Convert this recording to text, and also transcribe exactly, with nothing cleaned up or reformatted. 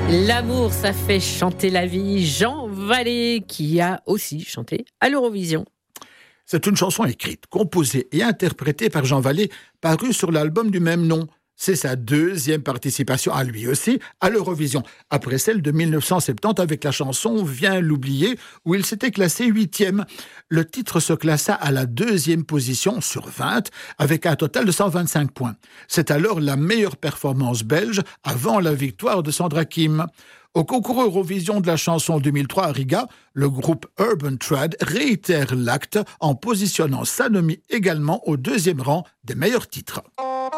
L'amour, ça fait chanter la vie. Jean Vallée, qui a aussi chanté à l'Eurovision. C'est une chanson écrite, composée et interprétée par Jean Vallée, parue sur l'album du même nom. C'est sa deuxième participation à lui aussi à l'Eurovision, après celle de dix-neuf cent soixante-dix avec la chanson « Viens l'oublier » où il s'était classé huitième. Le titre se classa à la deuxième position sur vingt avec un total de cent vingt-cinq points. C'est alors la meilleure performance belge avant la victoire de Sandra Kim. Au concours Eurovision de la chanson deux mille trois à Riga, le groupe Urban Trad réitère l'acte en positionnant Sanomi également au deuxième rang des meilleurs titres.